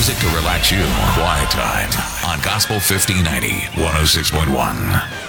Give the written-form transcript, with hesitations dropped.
Music to relax you. Quiet Time on Gospel 1590, 106.1.